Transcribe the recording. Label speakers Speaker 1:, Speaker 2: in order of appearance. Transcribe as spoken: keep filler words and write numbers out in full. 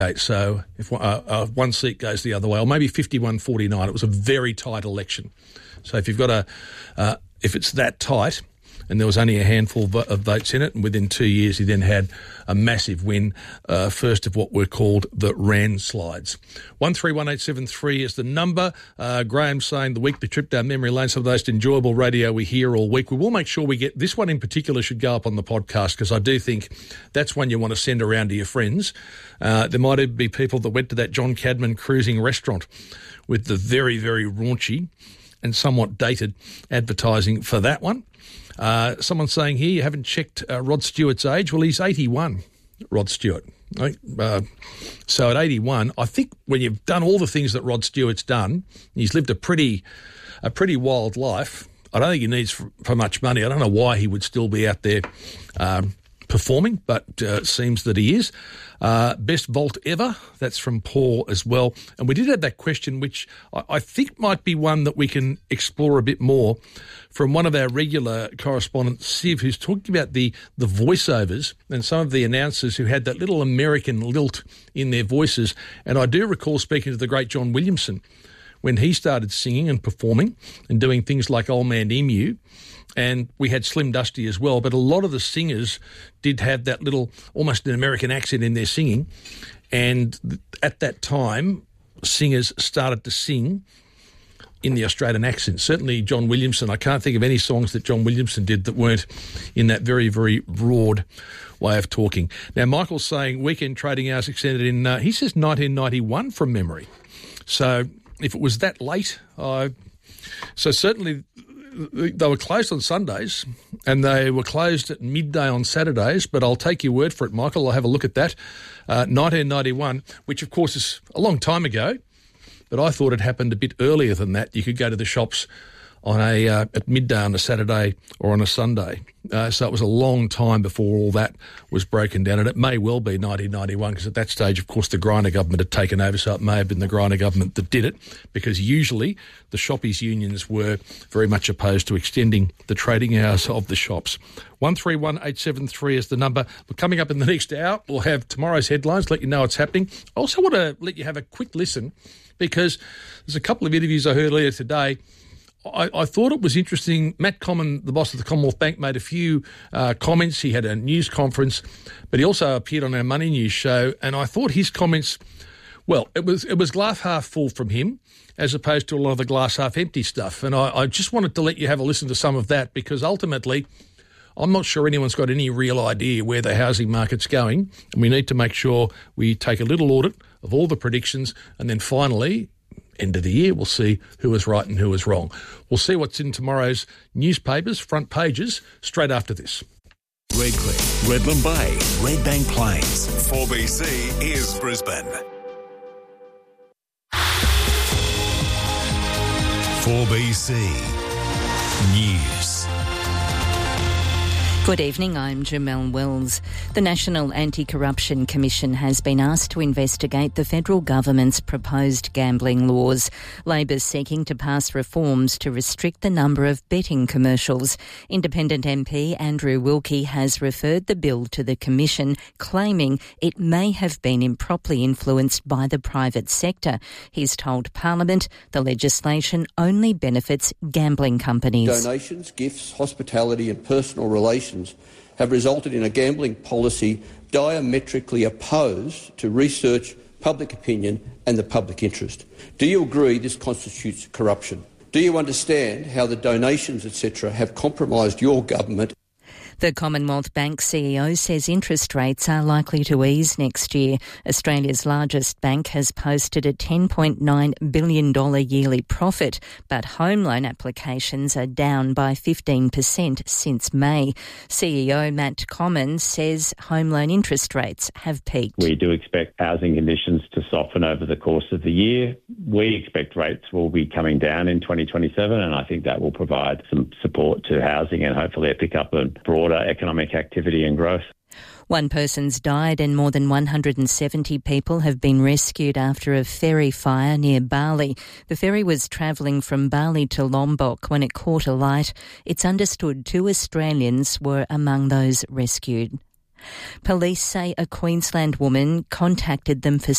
Speaker 1: So if one, uh, uh, one seat goes the other way, or maybe fifty-one forty-nine, it was a very tight election. So if you've got a, uh, if it's that tight, and there was only a handful of votes in it, and within two years he then had a massive win, uh, first of what were called the Randslides. one three one eight seven three is the number. Uh, Graham saying the weekly trip down memory lane, some of the most enjoyable radio we hear all week. We will make sure we get, this one in particular should go up on the podcast, because I do think that's one you want to send around to your friends. Uh, there might even be people that went to that John Cadman cruising restaurant with the very, very raunchy and somewhat dated advertising for that one. Uh, someone's saying here, you haven't checked uh, Rod Stewart's age. Well, he's eighty-one, Rod Stewart. Right? Uh, so at eighty-one, I think when you've done all the things that Rod Stewart's done, he's lived a pretty a pretty wild life. I don't think he needs for, for much money. I don't know why he would still be out there um, performing, but uh, it seems that he is. Uh, best vault ever, that's from Paul as well. And we did have that question, which I, I think might be one that we can explore a bit more, from one of our regular correspondents, Siv, who's talking about the, the voiceovers and some of the announcers who had that little American lilt in their voices. And I do recall speaking to the great John Williamson when he started singing and performing and doing things like Old Man Emu. And we had Slim Dusty as well, but a lot of the singers did have that little, almost an American accent in their singing. And at that time, singers started to sing in the Australian accent. Certainly John Williamson, I can't think of any songs that John Williamson did that weren't in that very, very broad way of talking. Now, Michael's saying weekend trading hours extended in, uh, he says nineteen ninety-one from memory. So if it was that late, I... So certainly they were closed on Sundays and they were closed at midday on Saturdays, but I'll take your word for it, Michael. I'll have a look at that. Uh, nineteen ninety-one, which of course is a long time ago, but I thought it happened a bit earlier than that. You could go to the shops on a uh, at midday on a Saturday or on a Sunday. Uh, so it was a long time before all that was broken down, and it may well be nineteen ninety-one, because at that stage, of course, the Greiner government had taken over, so it may have been the Greiner government that did it, because usually the shoppies' unions were very much opposed to extending the trading hours of the shops. one three one eight seven three is the number. But coming up in the next hour, we'll have tomorrow's headlines, let you know what's happening. I also want to let you have a quick listen, because there's a couple of interviews I heard earlier today. I, I thought it was interesting. Matt Common, the boss of the Commonwealth Bank, made a few uh, comments. He had a news conference, but he also appeared on our Money News show, and I thought his comments, well, it was it was glass half full from him, as opposed to a lot of the glass half empty stuff. And I, I just wanted to let you have a listen to some of that, because ultimately I'm not sure anyone's got any real idea where the housing market's going, and we need to make sure we take a little audit of all the predictions, and then finally, end of the year, we'll see who was right and who was wrong. We'll see what's in tomorrow's newspapers, front pages, straight after this.
Speaker 2: Redcliffe, Redland Bay, Redbank Plains. four B C is Brisbane. four B C News.
Speaker 3: Good evening, I'm Jamelle Wells. The National Anti-Corruption Commission has been asked to investigate the federal government's proposed gambling laws. Labor's seeking to pass reforms to restrict the number of betting commercials. Independent M P Andrew Wilkie has referred the bill to the Commission, claiming it may have been improperly influenced by the private sector. He's told Parliament the legislation only benefits gambling companies.
Speaker 4: Donations, gifts, hospitality and personal relations have resulted in a gambling policy diametrically opposed to research, public opinion and the public interest. Do you agree this constitutes corruption? Do you understand how the donations, et cetera, have compromised your government?
Speaker 3: The Commonwealth Bank C E O says interest rates are likely to ease next year. Australia's largest bank has posted a ten point nine billion dollars yearly profit, but home loan applications are down by fifteen percent since May. C E O Matt Common says home loan interest rates have peaked.
Speaker 5: We do expect housing conditions to soften over the course of the year. We expect rates will be coming down in twenty twenty-seven, and I think that will provide some support to housing and hopefully a pickup in broader economic activity and growth.
Speaker 3: One person's died and more than one hundred seventy people have been rescued after a ferry fire near Bali. The ferry was travelling from Bali to Lombok when it caught alight. It's understood two Australians were among those rescued. Police say a Queensland woman contacted them for